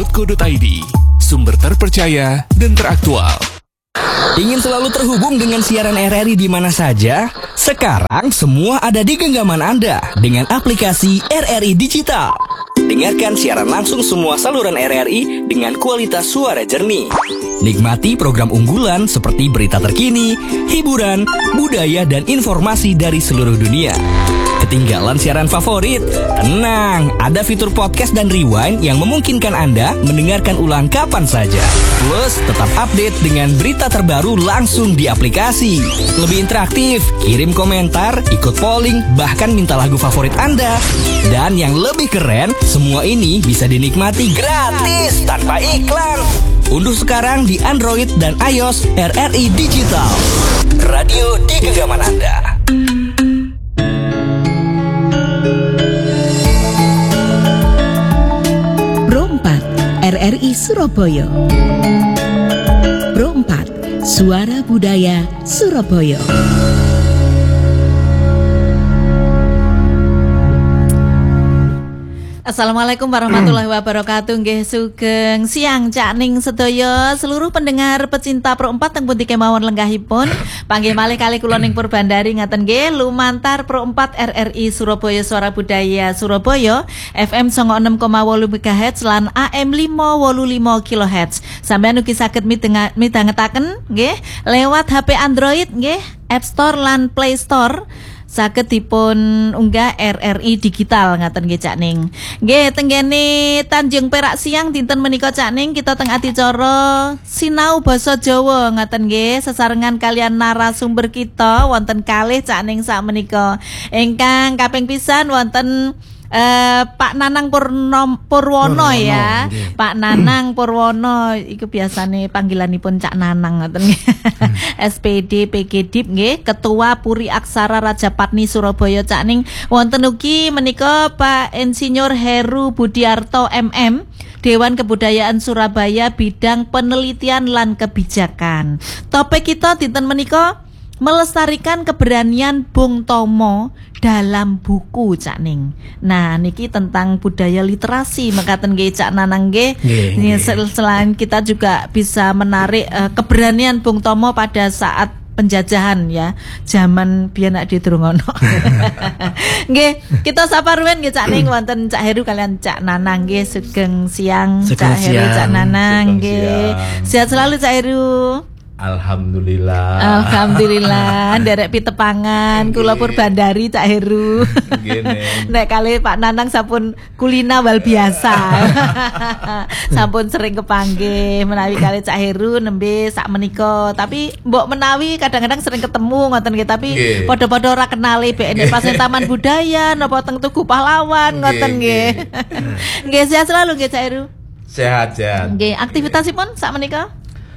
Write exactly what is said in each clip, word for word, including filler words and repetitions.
titik co titik i d, sumber terpercaya dan teraktual. Ingin selalu terhubung dengan siaran R R I di mana saja? Sekarang semua ada di genggaman Anda dengan aplikasi R R I Digital. Dengarkan siaran langsung semua saluran R R I dengan kualitas suara jernih. Nikmati program unggulan seperti berita terkini, hiburan, budaya, dan informasi dari seluruh dunia. Ketinggalan siaran favorit? Tenang, ada fitur podcast dan rewind yang memungkinkan Anda mendengarkan ulang kapan saja. Plus, tetap update dengan berita terbaru langsung di aplikasi. Lebih interaktif, kirim komentar, ikut polling, bahkan minta lagu favorit Anda. Dan yang lebih keren, semua ini bisa dinikmati gratis tanpa iklan. Unduh sekarang di Android dan iOS R R I Digital. Radio di genggaman Anda. Pro empat R R I Surabaya. Pro empat Suara Budaya Surabaya. Assalamualaikum warahmatullahi wabarakatuh. Nggih sugeng siang Cak Ning sedaya seluruh pendengar pecinta Pro empat teng pundi kemawon lenggahipun. Panggih malih kalih kula ning Purbandari ngaten nggih lumantar Pro empat R R I Surabaya Suara Budaya Surabaya F M sembilan puluh enam koma delapan megahertz lan A M lima puluh lima kilohertz. Sampeyan ugi saged midhangetaken nggih lewat H P Android nggih App Store lan Play Store. Saged dipun unggah R R I Digital ngaten nggih Cak Ning. Nggih tenggene Tanjung Perak siang dinten menika Cak Ning kita teng adicara sinau basa Jawa ngaten nggih sesarengan kalian narasumber kita wonten kalih Cak Ning sak menika. Ingkang kaping pisan wonten Uh, Pak Nanang Purno, Purwono ya, okay. Pak Nanang Purwono, itu biasanya panggilanipun Cak Nanang, hmm. S P D P G D I P, nggih, Ketua Puri Aksara Rajapatni Surabaya Cak Ning. Wonten ugi menika Pak Insinyur Heru Budiarto M M, Dewan Kebudayaan Surabaya bidang penelitian lan kebijakan. Topik kita dinten menika melestarikan keberanian Bung Tomo dalam buku Cak Ning. Nah niki tentang budaya literasi mekaten nggih Cak Nanang nggih. Selain kita juga bisa menarik uh, keberanian Bung Tomo pada saat penjajahan ya, zaman biyen nek didrungono. Nggih, kita sapa ruwen nggih Cak Ning wonten Cak Heru kalian Cak Nanang nggih sugeng siang Cak Heru Cak Nanang nggih. Sehat selalu Cak Heru. Alhamdulillah. Alhamdulillah. Nderek pitepangan kula Purbandari Cak Heru. Nggih. Nek kali Pak Nanang sampun kulina wal biasa. Sampun sering kepanggih menawi kali Cak Heru nembe sak menika. Tapi mbok menawi kadang-kadang sering ketemu ngoten nggih, tapi padha-padha ora kenali B N pas Taman Budaya napa teng Tugu Pahlawan ngoten nggih. Nggih sehat selalu nggih Cak Heru. Sehat sehat. Nggih, aktivitasipun sak menika?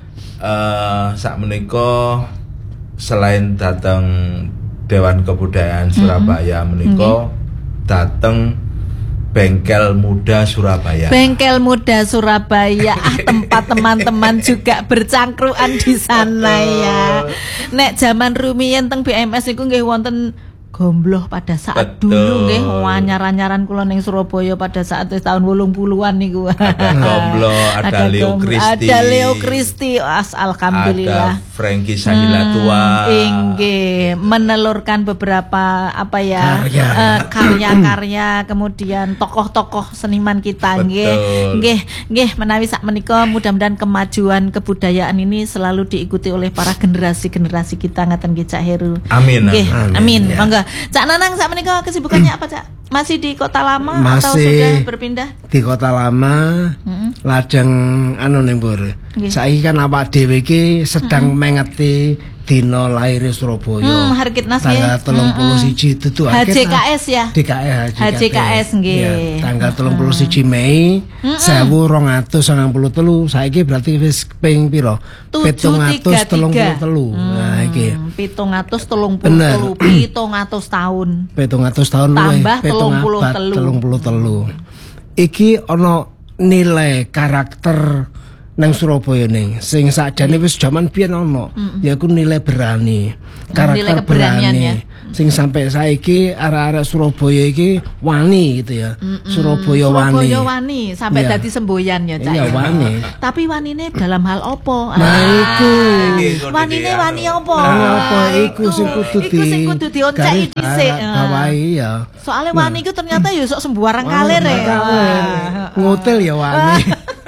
Uh, saat menika selain datang Dewan Kebudayaan Surabaya mm-hmm. menika okay. datang Bengkel Muda Surabaya. Bengkel Muda Surabaya, ah tempat teman-teman juga bercangkruan di sana ya. Nek zaman rumiyin teng B M S niku nggih wonten gombloh pada saat Betul. Dulu nggih anyar-anyaran kula ning Surabaya pada saat tahun wolung puluhan niku. Ada gombloh, ada, ada Leo Kristi. Ada Leo Kristi, as alhamdulillah. Ada Frankie Sahila Tua. Hmm, inggih, menelurkan beberapa apa ya karya. Uh, karya-karya kemudian tokoh-tokoh seniman kita nggih. Nggih, nggih menawi sak menika mudah-mudahan kemajuan kebudayaan ini selalu diikuti oleh para generasi-generasi kita ngaten nggih Cak Heru. Amin. Nggih, amin. amin. Ya. Monggo. Cak Nanang saat menika kesibukannya apa Cak? Masih di Kota Lama Masih atau sudah berpindah? Di Kota Lama, mm-hmm. lajeng anu nembur. Okay. Saiki kan awak dhewe iki sedang mm-hmm. mengeti dina lahir Surabaya. Hmm, Harkitnas nggih. Tanggal telung puluh siji itu H J K S ya. D K S H J K S nggih. Ya, tanggal telung puluh siji Mei seribu rong atus sangang puluh telu. Saiki berarti wis ping pira? pitung atus telung puluh telu. Nah iki. pitung atus telung puluh telu, pitung atus tahun. pitung atus tahun luwih. Tambah telung puluh telu. telung puluh telu. Iki ana nilai karakter nang Surabaya ning sing sakjane wis jaman biyen ono yaiku nilai berani, karakter berani ya. Sing sampai saiki arek-arek Surabaya iki wani gitu ya. Mm-mm. Surabaya wani. Surabaya wani sampai Iya. dadi semboyan ya Cak. Iya, ya. wani. Tapi wanine dalam hal opo? Nah, iku. Wanine wani opo? Nah, apa iku sing kudu di Iku sing kudu dionceki dhisik. Bawahi ya. Soale wani iku ternyata ya sok sembarang kalir ya. Ngotel ya wani.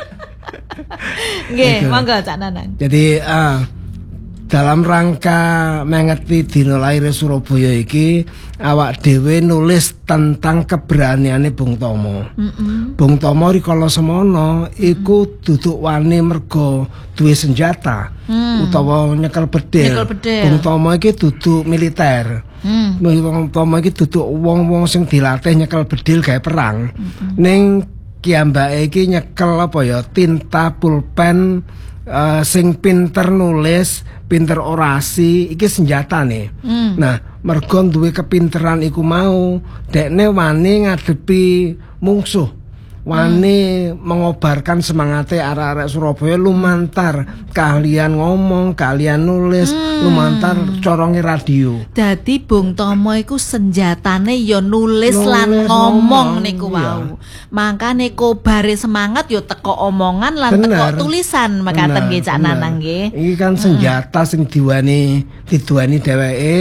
Nggih, monggo Cak Nanang. Jadi ah dalam rangka mengeti dina lahir Surabaya iki awak dhewe nulis tentang keberaniane Bung Tomo. Mm-mm. Bung Tomo rikala semono iku duduk wani mergo duwe senjata Hmm. utawa nyekel bedil. Nyekel bedil. Bung Tomo iki duduk militer. Hmm. Bung Tomo iki duduk wong-wong sing dilatih nyekel bedil gawe perang. Ning kiambake iki nyekel apa ya tinta pulpen uh, sing pinter nulis, pinter orasi iki senjata nih. Hmm. Nah, mergo duwe kepinteran iku mau, dekne wani ngadepi mungsuh. Wani hmm. mengobarkan semangatnya arek-arek Surabaya lumantar keahlian ngomong, keahlian nulis, hmm. lumantar corongi radio. Dadi Bung Tomo iku senjatane ya nulis, Nulis, lan ngomong ngomong, niku iya. wau. Mangkane kobare semangat ya teko omongan lan Bener. teko tulisan mekaten nggih Cak Bener. Nanang nggih. Iki kan senjata sing diduani diduani dheweke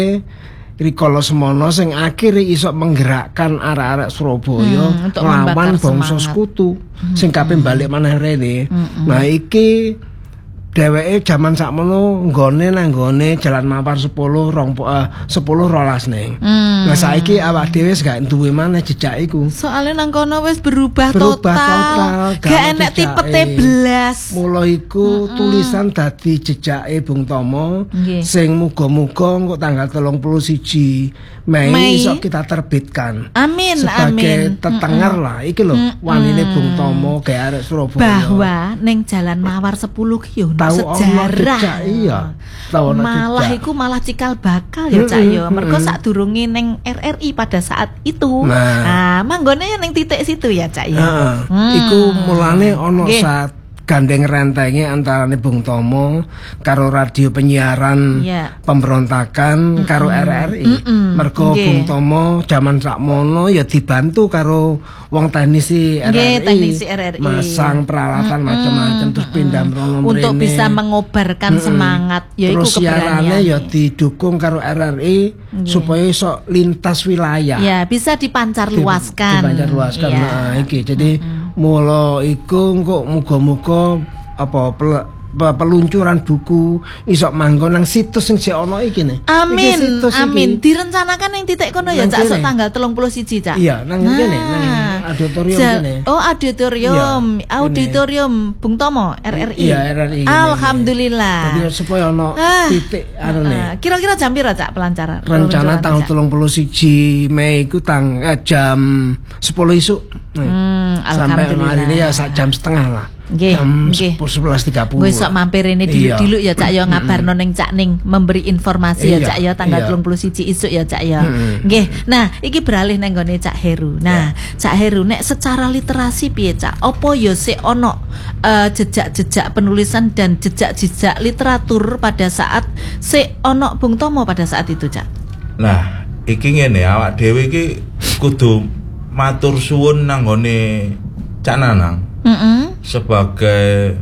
rikala semono sing akhire iso menggerakkan arek-arek Surabaya Hmm, untuk nglawan membakar bangsa semangat. sekutu sing kabeh balik maneh rene. Nah iki dheweke jaman sakmono nggone nang nggone Jalan Mawar sepuluh rong sepuluh rolas ning. Hmm. Nah saiki awak dhewe wis gak duwe maneh jejak iku. Soale nang kono wis berubah, Berubah total, total. gak Gak ono enek tipe jejake. belas. Mula iku tulisan dadi jejake Bung Tomo Nggih. sing muga-muga engko tanggal telung puluh siji Mei, Mei. iso kita terbitkan. Amin, Sebagai amin. tetenger lah iki lho wanine Bung Tomo gawe arek Surabaya. Bahwa ning Jalan Mawar sepuluh ki yo Tahu ono sejarah. jejak, iya. Tahu ono Malah jejak. iku malah cikal bakal ya Cak yo. Mergo sadurunge ning R R I pada saat itu. Nah. Nah, manggone ning titik situ ya Cak yo. Heeh. Hmm. Iku mulane ono Nggih. saat gandeng rentenge antarane Bung Tomo karo radio penyiaran Iya. pemberontakan karo R R I. Mm-mm. Mergo Nggih. Bung Tomo jaman sakmono ya dibantu karo wong teknisi R R I. Nggih, teknisi R R I. Masang peralatan macam-macam terus pindah mrono Untuk mrene. bisa mengobarkan semangat yaiku Terus siarane keberanian. ya didukung karo R R I supaya iso lintas wilayah. Ya, bisa dipancar luaskan. Dipancar luaskan. Iya. Nah, iki jadi mula iku engko muga-muga apa pel- pe- peluncuran buku iso manggon nang situs sing sik ono iki nih. Amin, Iki situs iki. amin. Direncanakan yang titik kono ya Nang Cak, sok kene. tanggal telung puluh siji Cak. Iya, nang kene, nang auditorium Ja- kene. Oh, auditorium, Iya, auditorium Bung Tomo R R I. Iya, R R I. Alhamdulillah. Jadi supaya ono Ah, titik anu nih. Ah, kira-kira jam pira Cak pelancaran? Rencana peluncuran, tanggal Cak? telung puluh siji Mei iku tang eh, jam sepuluh isuk. Hmm, Sampai alhamdulillah. hari ini ya sak jam setengah lah. Nggih, Jam nggih. sebelas tiga puluh. Gue sok mampir ini Iya. dulu-dulu ya Cak ya ngabarno ning Cak Ning memberi informasi ya Iya, Cak ya tanggal iya. telung puluh siji isuk ya Cak ya. Mm-mm. Nggih. Nah, iki beralih nang gone Cak Heru. Nah, Cak Heru nek secara literasi piye Cak? Apa ya sik ono eh, jejak-jejak penulisan dan jejak-jejak literatur pada saat sik ono Bung Tomo pada saat itu Cak? Nah, iki ngene awak dhewe iki kudu matur suwun nang nggone Cak Nanang Heeh. sebagai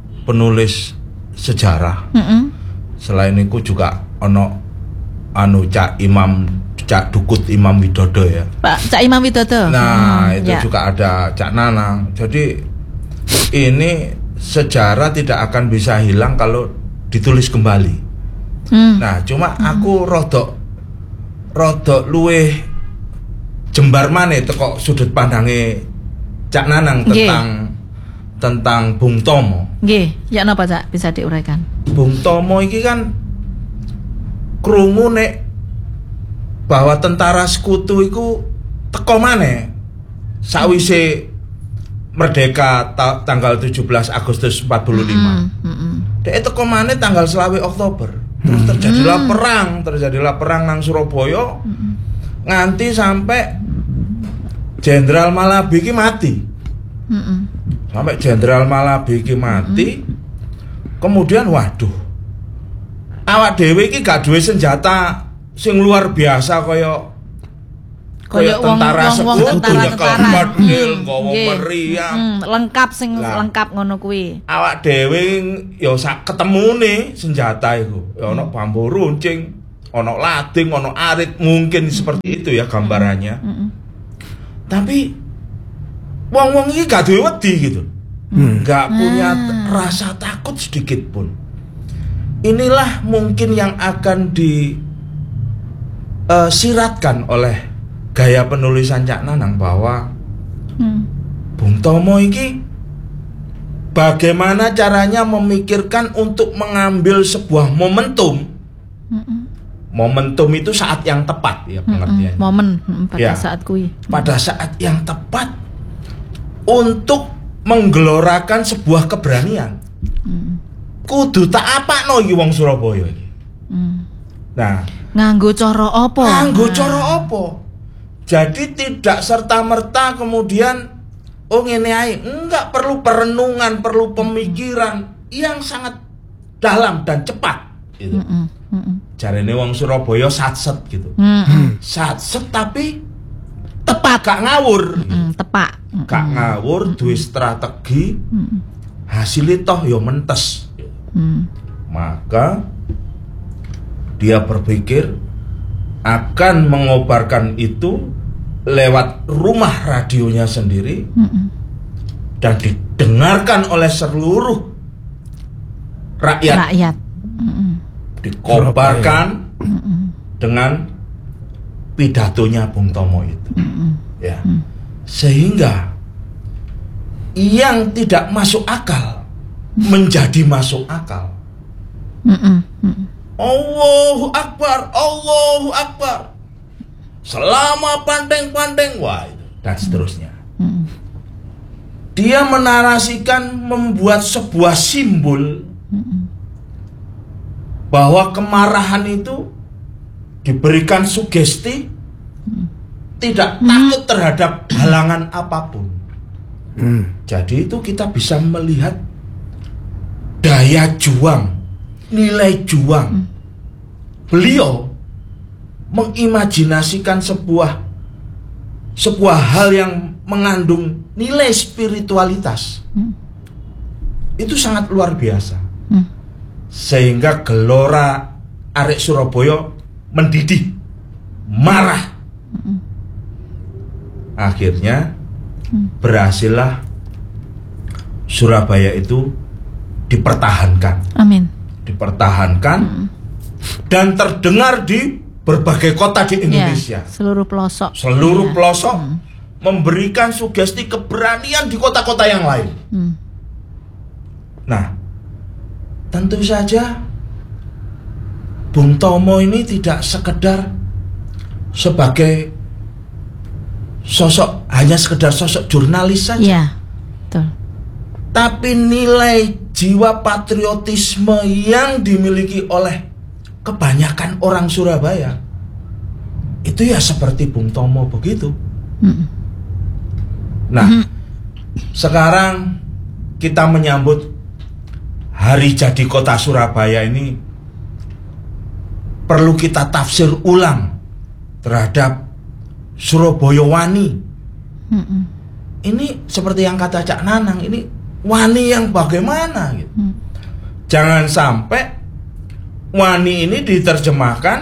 penulis sejarah. Heeh. Selain itu juga ono anu Cak Imam Cak Dukut Imam Widodo ya. Pak Cak Imam Widodo. Nah, Hmm, itu ya. juga ada Cak Nanang. Jadi ini sejarah tidak akan bisa hilang kalau ditulis kembali. Hmm. Nah, cuma aku rodok rodok luweh jembar maneh teko sudut pandange Cak Nanang Nggih. tentang tentang Bung Tomo. Nggih, ya napa Cak bisa diuraikan? Bung Tomo iki kan krungu nek bahwa tentara sekutu iku teko maneh sawise merdeka ta- tanggal tujuh belas Agustus empat puluh lima. Heeh. Dek teko maneh tanggal selawe Oktober. Terus terjadilah perang, terjadilah perang nang Surabaya. Nganti sampai Jenderal Malabi ki mati. Heeh. Sampai Jenderal Malabi ki mati, kemudian waduh, awak dhewe iki gak duwe senjata sing luar biasa kaya Kaya kaya tentara wong- wong- sekutu wong tentara- ya tentara. kemadil, Hmm, nggawa nggih. meriam. Mm, lengkap sing Lah. lengkap ngono kuwi. Awak dhewe ya sak ketemune senjata iku. Ya ana bambu runcing, ana lading, ana arit, mungkin seperti itu ya gambarannya. Tapi wong-wong iki gak duwe wedi gitu. Gak punya t- rasa takut sedikit pun. Inilah mungkin yang akan disiratkan oleh gaya penulisan Cak Nanang bahwa Hmm. Bung Tomo iki bagaimana caranya memikirkan untuk mengambil sebuah momentum. Momentum itu saat yang tepat ya pengertiannya. Momen mm, pada Ya. saat kuwi. Pada saat yang tepat untuk menggelorakan sebuah keberanian. Kudu tak apakno iki wong Surabaya iki. Mm. Nah, Nganggo cara apa? nganggo Nah. cara apa? Jadi tidak serta-merta kemudian oh ngene ae, enggak, perlu perenungan, perlu pemikiran yang sangat dalam dan cepat gitu. Mm, mm, Jarene wong Surabaya satset gitu. mm, mm, Satset tapi tepat, gak ngawur. mm, tepak. Mm, Gak ngawur, duwe strategi, hasilnya toh ya mentes. mm, Maka dia berpikir akan mengobarkan itu lewat rumah radionya sendiri mm, dan didengarkan oleh seluruh rakyat, rakyat. Mm, dikobarkan dengan pidatonya Bung Tomo itu. Ya. Sehingga yang tidak masuk akal menjadi masuk akal. mm, mm, mm. Allahu Akbar, Allahu Akbar. Selama pandeng-pandeng, wah itu dan seterusnya. Dia menarasikan, membuat sebuah simbol bahwa kemarahan itu diberikan sugesti, tidak takut terhadap halangan apapun. Jadi itu kita bisa melihat daya juang, nilai juang. Beliau mengimajinasikan sebuah sebuah hal yang mengandung nilai spiritualitas. Itu sangat luar biasa. Sehingga gelora arek Surabaya mendidih, marah. Akhirnya berhasillah Surabaya itu dipertahankan. Amin. Dipertahankan dan terdengar di berbagai kota di Indonesia. Ya, seluruh pelosok. Seluruh Ya. pelosok memberikan sugesti keberanian di kota-kota yang lain. Hmm. Nah, tentu saja Bung Tomo ini tidak sekedar sebagai sosok, hanya sekedar sosok jurnalis saja. Ya, betul. Tapi nilai jiwa patriotisme yang dimiliki oleh kebanyakan orang Surabaya itu ya seperti Bung Tomo begitu. Mm. Nah, sekarang kita menyambut hari jadi kota Surabaya ini, perlu kita tafsir ulang terhadap Surabaya Wani. Mm-mm. Ini seperti yang kata Cak Nanang, ini wani yang bagaimana gitu. Mm. Jangan sampai wani ini diterjemahkan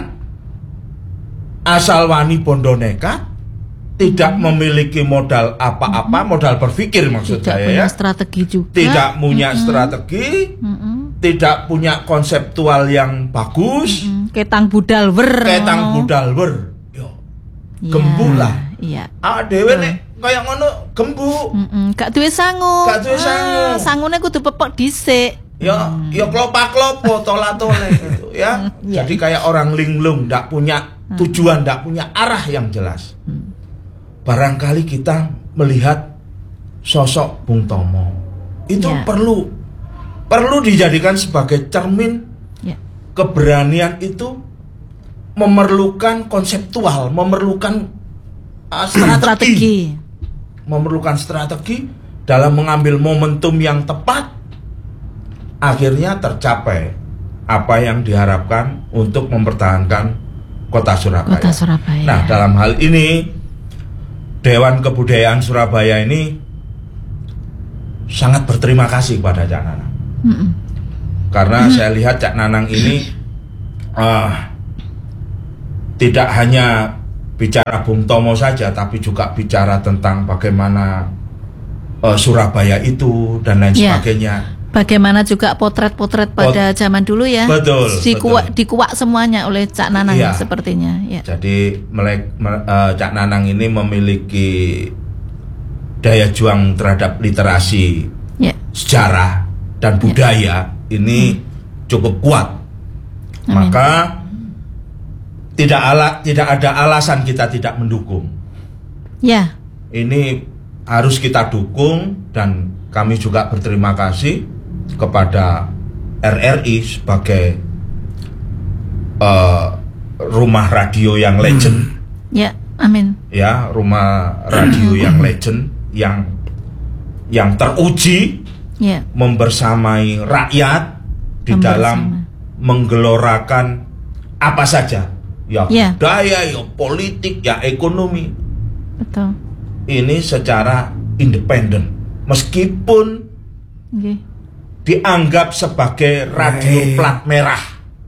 asal wani bondo nekat, tidak memiliki modal apa-apa, modal berpikir maksud Tidak saya punya ya. strategi juga. Tidak punya strategi, Mm-mm. tidak punya konseptual yang bagus, Mm, ketang budal wer. ketang ngono. budal ber. Yo, Iya, gembul lah. Iya. awak dhewe nek kaya ngono gembuk. Mm-mm, gak duwe sangu. Gak duwe sangu. Ah, sangune kudu pepek dhisik. Ya, ya klopak-klopo, tola-tole gitu ya. Iya. Jadi kayak orang linglung, ndak punya tujuan, ndak punya arah yang jelas. Barangkali kita melihat sosok Bung Tomo itu Ya. perlu perlu dijadikan sebagai cermin. Ya. Keberanian itu memerlukan konseptual, memerlukan uh, strategi. Strategi. memerlukan strategi dalam mengambil momentum yang tepat akhirnya tercapai apa yang diharapkan untuk mempertahankan Kota Surabaya. Kota Surabaya. Nah, dalam hal ini Dewan Kebudayaan Surabaya ini sangat berterima kasih kepada Cak Nanang. Mm-mm. Karena mm. saya lihat Cak Nanang ini uh, tidak hanya bicara Bung Tomo saja, tapi juga bicara tentang bagaimana uh, Surabaya itu dan lain yeah. sebagainya. Bagaimana juga potret-potret pada Pot, zaman dulu ya. Betul. Dikuak, betul. dikuak semuanya oleh Cak Nanang ya. sepertinya. Ya. Jadi melek, me, uh, Cak Nanang ini memiliki daya juang terhadap literasi, ya. sejarah dan budaya ya. ini hmm. cukup kuat. Amin. Maka tidak ala, tidak ada alasan kita tidak mendukung. Ya. Ini harus kita dukung dan kami juga berterima kasih kepada R R I sebagai uh, rumah radio yang legend. Ya, amin. Ya, rumah radio yang legend yang yang teruji ya. membersamai rakyat di Membersama. dalam menggelorakan apa saja, ya, ya budaya, ya politik, ya ekonomi. Betul. Ini secara independen, meskipun okay. dianggap sebagai radio plat merah,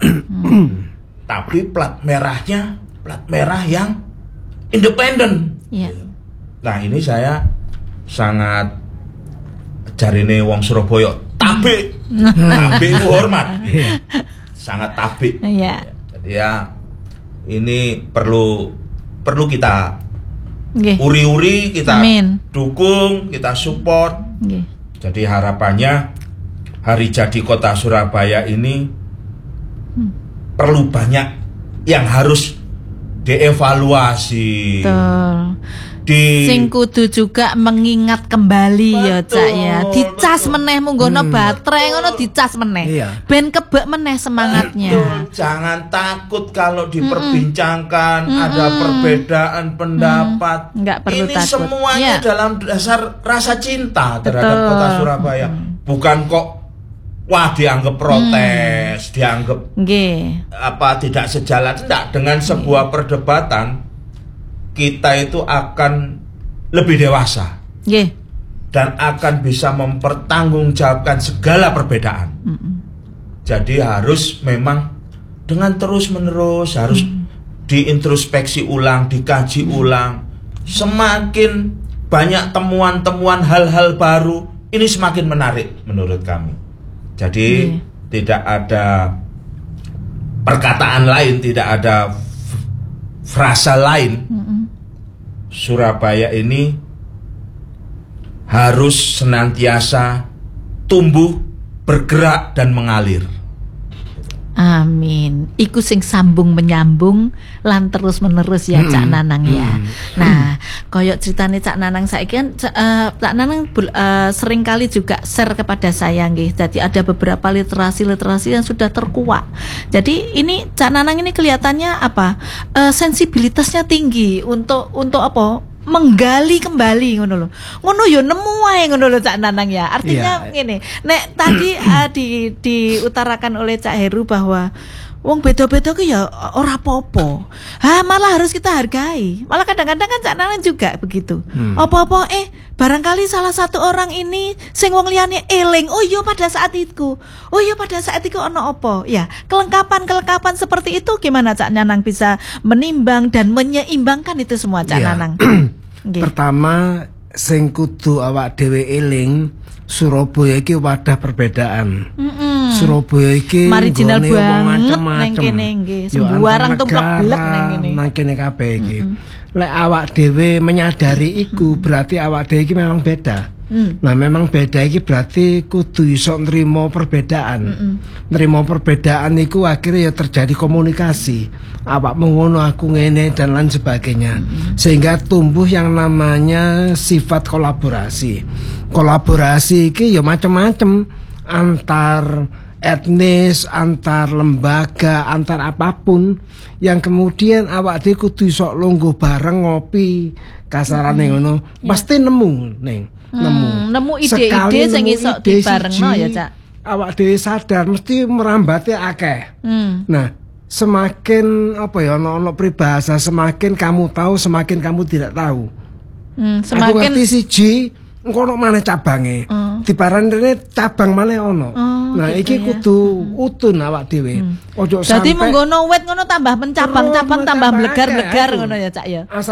tapi plat merahnya plat merah yang independen. Yeah. Nah, ini saya sangat jarine wong Surabaya tabik, tabik hormat, sangat tabik. Yeah. Jadi ya ini perlu perlu kita okay. uri-uri, kita Amin. dukung, kita support. Okay. Jadi harapannya hari jadi Kota Surabaya ini hmm. perlu banyak yang harus dievaluasi. Betul. Di sing kudu juga mengingat kembali. Betul, ya Cak ya. Dicas betul. meneh munggono hmm. baterai ngono dicas meneh. Iya. Ben kebek meneh semangatnya. Betul. Jangan takut kalau diperbincangkan mm-mm. ada perbedaan pendapat. Mm. Enggak perlu Ini takut. semuanya ya. dalam dasar rasa cinta terhadap betul. Kota Surabaya. Mm. Bukan kok wah dianggap protes, mm. dianggap Nggih. apa tidak sejalan. Tidak, dengan sebuah Nggih. perdebatan kita itu akan lebih dewasa yeah. dan akan bisa mempertanggungjawabkan segala perbedaan. Mm-mm. Jadi harus memang dengan terus menerus harus mm. diintrospeksi ulang, dikaji mm. ulang. Semakin banyak temuan-temuan hal-hal baru, ini semakin menarik menurut kami. Jadi yeah. tidak ada perkataan lain, tidak ada frasa lain. Mm-mm. Surabaya ini harus senantiasa tumbuh, bergerak dan mengalir. Amin. Iku sing sambung menyambung lan terus menerus ya Cak Nanang ya. Nah, koyok ceritane Cak Nanang saiki kan uh, Cak Nanang uh, sering kali juga share kepada saya nggih. Jadi ada beberapa literasi-literasi yang sudah terkuak. Jadi ini Cak Nanang ini kelihatannya apa? Uh, sensibilitasnya tinggi untuk untuk apa? Menggali kembali ngono lho. Ngono yo nemu wae ngono lho Cak Nanang ya. Artinya yeah. ngene, nek tadi uh, di diutarakan oleh Cak Heru bahwa wong beda-beda ki ya ora apa-apa. Ha, malah harus kita hargai. Malah kadang-kadang kan Cak Nanang juga begitu. Hmm. Apa-apa eh barangkali salah satu orang ini sing wong liyane eling. Oh iya pada saat itu. Oh iya pada saat itu ono apa? Ya, kelengkapan-kelengkapan seperti itu gimana Cak Nanang bisa menimbang dan menyeimbangkan itu semua Cak yeah. Nanang? Okay. Pertama sing kudu awak dhewe eling, Surabaya iki wadah perbedaan. Mm-mm. Surabaya iki marginal banget neng kene nggih. Sembarang tumplek-blek neng kene. Nang kene kabeh iki. Lek awak dhewe menyadari iku, mm-mm. berarti awak dhewe iki memang beda. Mm. Nah memang beda iki berarti kudu iso nrimo perbedaan. Mm-mm. Nrimo perbedaan iku akhirnya ya terjadi komunikasi. Awak mengono aku ngene dan lain sebagainya. Mm-mm. Sehingga tumbuh yang namanya sifat kolaborasi. Kolaborasi iki ya macam-macam antar etnis, antar lembaga, antar apapun yang kemudian awak dhewe kudu iso longgo bareng ngopi kasarane ngono. Mm. Pasti nemu ning. Hmm, nemu ide-ide sing iso dibarengno ya Cak. awak dhewe sadar mesti merambate akeh. Hmm. Nah, semakin apa ya ono-ono peribahasa, semakin kamu tahu semakin kamu tidak tahu. Hmm, Aku semakin ngerti siji engko ono maneh cabange. Oh. Diparani cabang maneh ono. Oh, nah, gitu iki ya. kudu utun awak dhewe. Ojo Jadi sampai menggono wit ngono tambah mencabang-cabang Terus tambah tambah blegar-blegar akeh, ngono ya Cak ya. asal